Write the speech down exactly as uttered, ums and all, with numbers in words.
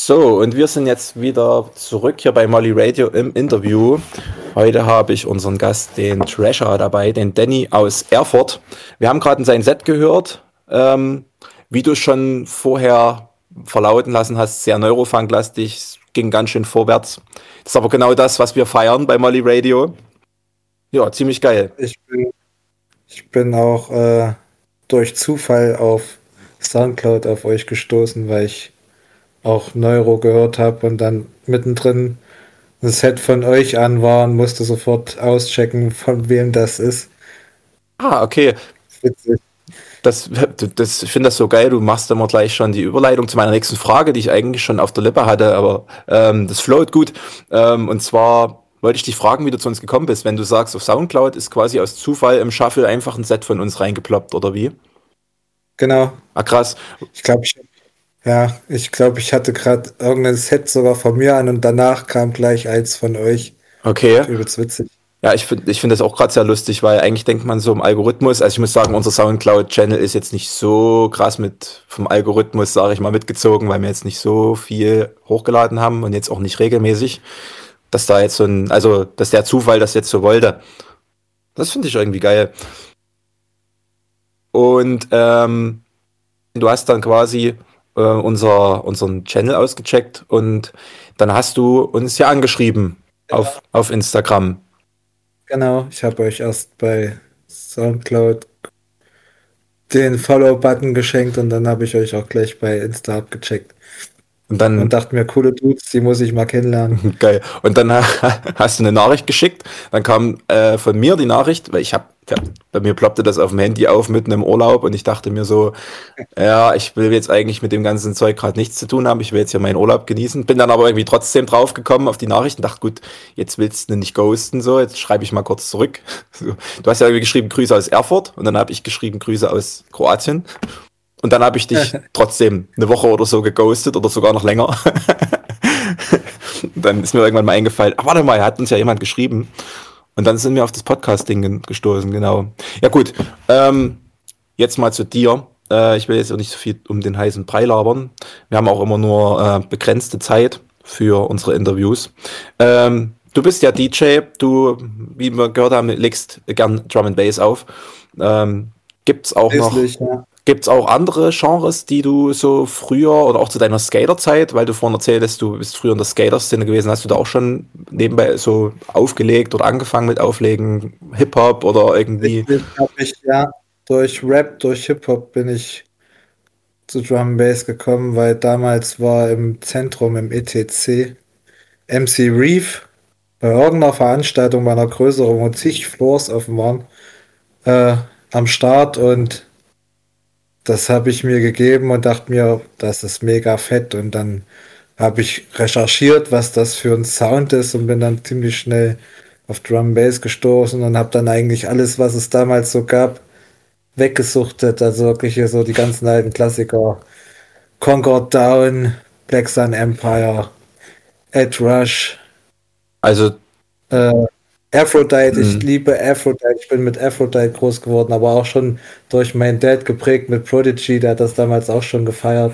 So, und wir sind jetzt wieder zurück hier bei Molly Radio im Interview. Heute habe ich unseren Gast, den Treasure, dabei, den Danny aus Erfurt. Wir haben gerade in sein Set gehört, ähm, wie du schon vorher verlauten lassen hast, sehr Neurofunk-lastig, ging ganz schön vorwärts. Das ist aber genau das, was wir feiern bei Molly Radio. Ja, ziemlich geil. Ich bin, ich bin auch äh, durch Zufall auf Soundcloud auf euch gestoßen, weil ich auch Neuro gehört habe und dann mittendrin ein Set von euch an war und musste sofort auschecken, von wem das ist. Ah, okay. Witzig. Das, das, ich finde das so geil, du machst immer gleich schon die Überleitung zu meiner nächsten Frage, die ich eigentlich schon auf der Lippe hatte, aber ähm, das float gut. Ähm, und zwar wollte ich dich fragen, wie du zu uns gekommen bist. Wenn du sagst, auf Soundcloud ist quasi aus Zufall im Shuffle einfach ein Set von uns reingeploppt, oder wie? Genau. Ah, krass. Ich glaube, ich, ja, ich glaube, ich hatte gerade irgendein Set sogar von mir an und danach kam gleich eins von euch. Okay. Übelst witzig. Ja, ich finde ich find das auch gerade sehr lustig, weil eigentlich denkt man so im Algorithmus, also ich muss sagen, unser Soundcloud-Channel ist jetzt nicht so krass mit vom Algorithmus, sage ich mal, mitgezogen, weil wir jetzt nicht so viel hochgeladen haben und jetzt auch nicht regelmäßig, dass da jetzt so ein, also dass der Zufall das jetzt so wollte. Das finde ich irgendwie geil. Und ähm, du hast dann quasi äh, unser, unseren Channel ausgecheckt und dann hast du uns ja angeschrieben auf, auf Instagram. Genau, ich habe euch erst bei Soundcloud den Follow-Button geschenkt und dann habe ich euch auch gleich bei Insta abgecheckt Und dann und dachte mir, coole Dudes, die muss ich mal kennenlernen. geil. Und dann hast du eine Nachricht geschickt. Dann kam äh, von mir die Nachricht, weil ich habe, ja, bei mir ploppte das auf dem Handy auf mitten im Urlaub und ich dachte mir so, ja, ich will jetzt eigentlich mit dem ganzen Zeug gerade nichts zu tun haben. Ich will jetzt hier meinen Urlaub genießen. Bin dann aber irgendwie trotzdem drauf gekommen auf die Nachricht und dachte, gut, jetzt willst du nicht ghosten, so, jetzt schreibe ich mal kurz zurück. So. Du hast ja irgendwie geschrieben Grüße aus Erfurt und dann habe ich geschrieben Grüße aus Kroatien. Und dann habe ich dich trotzdem eine Woche oder so geghostet oder sogar noch länger. Dann ist mir irgendwann mal eingefallen, ach warte mal, hat uns ja jemand geschrieben. Und dann sind wir auf das Podcast-Ding gestoßen, genau. Ja gut, ähm, jetzt mal zu dir. Äh, ich will jetzt auch nicht so viel um den heißen Brei labern. Wir haben auch immer nur äh, begrenzte Zeit für unsere Interviews. Ähm, du bist ja D J, du, wie wir gehört haben, legst gern Drum and Bass auf. Ähm, gibt's auch noch... Schließlich, ja. Gibt es auch andere Genres, die du so früher oder auch zu deiner Skaterzeit, weil du vorhin erzähltest, du bist früher in der Skater-Szene gewesen, hast du da auch schon nebenbei so aufgelegt oder angefangen mit Auflegen, Hip-Hop oder irgendwie? Schließlich habe ich, ja, durch Rap, durch Hip-Hop bin ich zu Drum and Bass gekommen, weil damals war im Zentrum, im E T C, M C Reef bei irgendeiner Veranstaltung bei einer größeren, wo zig Floors offen waren, äh, am Start und das habe ich mir gegeben und dachte mir, das ist mega fett. Und dann habe ich recherchiert, was das für ein Sound ist und bin dann ziemlich schnell auf Drum and Bass gestoßen und habe dann eigentlich alles, was es damals so gab, weggesuchtet. Also wirklich hier so die ganzen alten Klassiker. Concord Down, Black Sun Empire, Ed Rush, Also, äh, Aphrodite, ich mh, liebe Aphrodite, ich bin mit Aphrodite groß geworden, aber auch schon durch meinen Dad geprägt mit Prodigy, der hat das damals auch schon gefeiert.